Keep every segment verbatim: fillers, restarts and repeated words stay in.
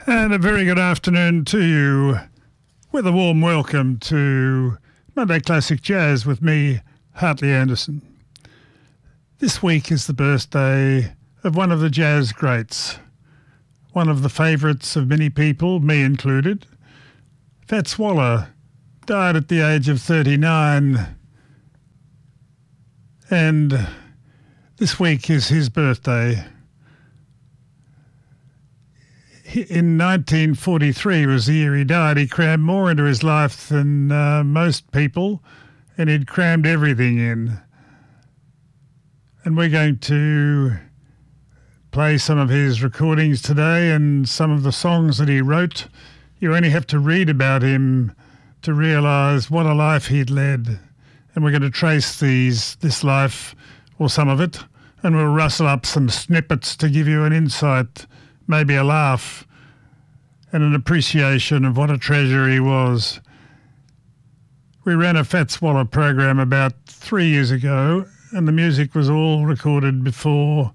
And a very good afternoon to you, with a warm welcome to Monday Classic Jazz with me, Hartley Anderson. This week is the birthday of one of the jazz greats, one of the favourites of many people, me included. Fats Waller died at the age of thirty-nine, and this week is his birthday. In nineteen forty-three was the year he died. He crammed more into his life than uh, most people, and he'd crammed everything in. And we're going to play some of his recordings today and some of the songs that he wrote. You only have to read about him to realise what a life he'd led. And we're going to trace these this life, or some of it, and we'll rustle up some snippets to give you an insight, maybe a laugh, and an appreciation of what a treasure he was. We ran a Fats Waller program about three years ago, and the music was all recorded before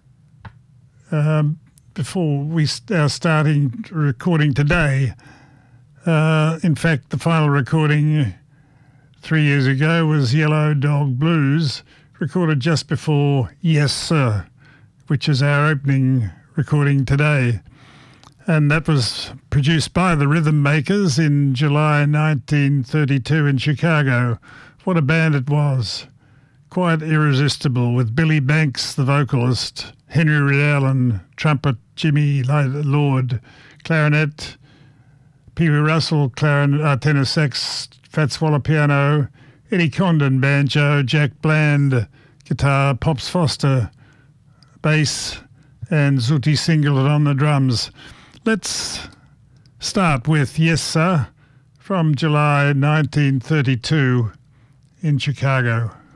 um, before we are starting recording today. Uh, in fact, the final recording three years ago was Yellow Dog Blues, recorded just before Yes Sir, which is our opening recording today. And that was produced by the Rhythm Makers in July nineteen thirty-two in Chicago. What a band it was. Quite irresistible, with Billy Banks, the vocalist, Henry Riddell on trumpet, Jimmy Lord, clarinet, Pee Wee Russell, clarinet, uh, tenor sax, Fats Waller piano, Eddie Condon banjo, Jack Bland guitar, Pops Foster bass, and Zooty Singleton on the drums. Let's start with Yes Sir from July nineteen thirty-two in Chicago.